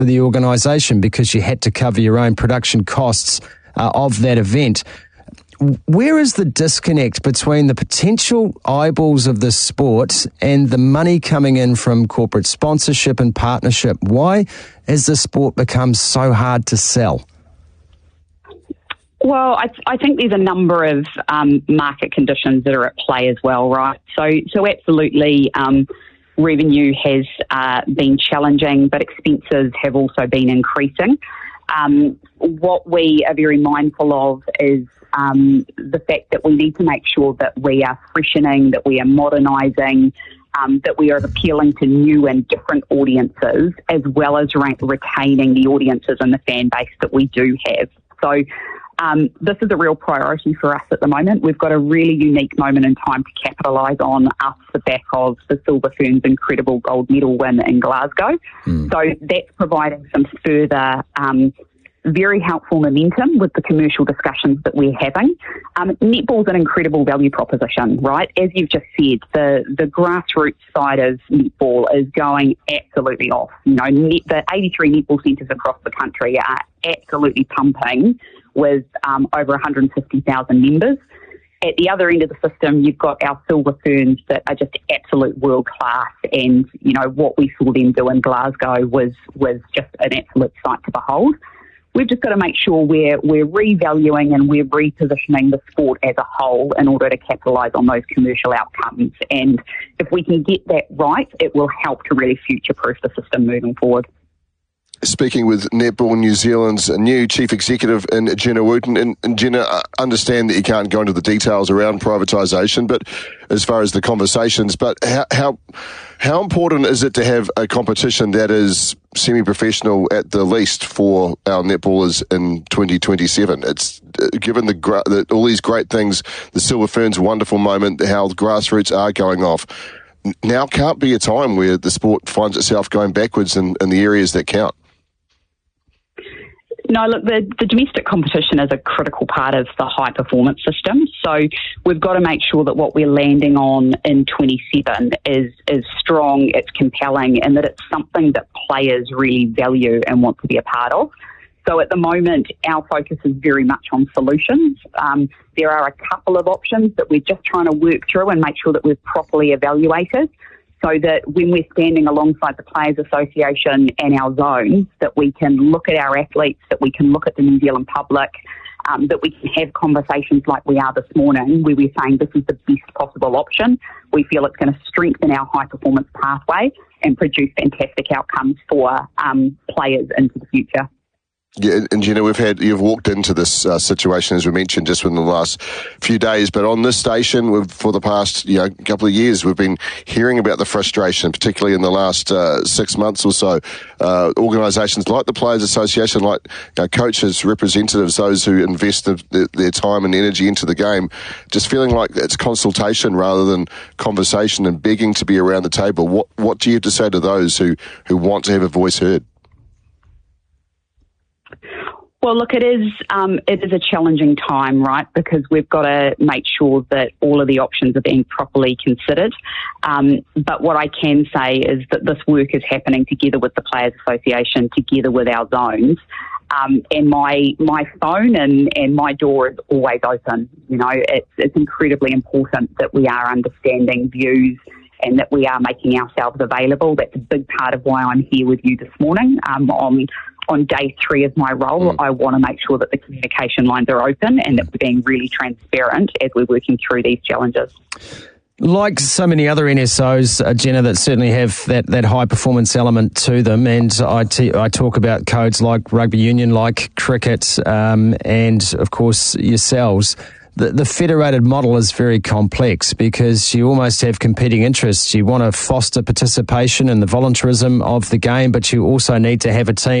for the organisation because you had to cover your own production costs of that event. Where is the disconnect between the potential eyeballs of this sport and the money coming in from corporate sponsorship and partnership? Why has the sport become so hard to sell? Well, I think there's a number of market conditions that are at play as well, right? So absolutely, revenue has been challenging, but expenses have also been increasing. What we are very mindful of is the fact that we need to make sure that we are freshening, that we are modernising, that we are appealing to new and different audiences, as well as retaining the audiences and the fan base that we do have. So this is a real priority for us at the moment. We've got a really unique moment in time to capitalise on off the back of the Silver Ferns' incredible gold medal win in Glasgow. So that's providing some further very helpful momentum with the commercial discussions that we're having. Netball's an incredible value proposition, right? As you've just said, the grassroots side of netball is going absolutely off. You know, the 83 netball centres across the country are absolutely pumping with over 150,000 members. At the other end of the system, you've got our Silver Ferns that are just absolute world class, and you know what we saw them do in Glasgow was just an absolute sight to behold. We've just got to make sure we're revaluing and we're repositioning the sport as a whole in order to capitalise on those commercial outcomes. And if we can get that right, it will help to really future-proof the system moving forward. Speaking with Netball New Zealand's new Chief Executive in Jenna Wooten. And Jenna, I understand that you can't go into the details around privatisation, but as far as the conversations, but how important is it to have a competition that is semi-professional at the least for our netballers in 2027? It's given all these great things, the Silver Ferns' wonderful moment, how the grassroots are going off. Now can't be a time where the sport finds itself going backwards in the areas that count. No, look, the domestic competition is a critical part of the high performance system. So we've got to make sure that what we're landing on in 27 is strong, it's compelling, and that it's something that players really value and want to be a part of. So at the moment, our focus is very much on solutions. There are a couple of options that we're just trying to work through and make sure that we've properly evaluated, so that when we're standing alongside the Players Association and our zones, that we can look at our athletes, that we can look at the New Zealand public, that we can have conversations like we are this morning, where we're saying this is the best possible option. We feel it's going to strengthen our high performance pathway and produce fantastic outcomes for players into the future. Yeah, and Jenna, you've walked into this situation, as we mentioned, just within the last few days. But on this station, for the past couple of years, we've been hearing about the frustration, particularly in the last 6 months or so. Organisations like the Players Association, like coaches, representatives, those who invest their time and energy into the game, just feeling like it's consultation rather than conversation and begging to be around the table. What do you have to say to those who want to have a voice heard? Well, look, it is a challenging time, right? Because we've got to make sure that all of the options are being properly considered. But what I can say is that this work is happening together with the Players Association, together with our zones. And my phone and my door is always open. You know, it's incredibly important that we are understanding views and that we are making ourselves available. That's a big part of why I'm here with you this morning. On day 3 of my role, I want to make sure that the communication lines are open and that we're being really transparent as we're working through these challenges. Like so many other NSOs, Jenna, that certainly have that high performance element to them, and I talk about codes like rugby union, like cricket, and of course yourselves. The federated model is very complex because you almost have competing interests. You want to foster participation and the voluntarism of the game, but you also need to have a team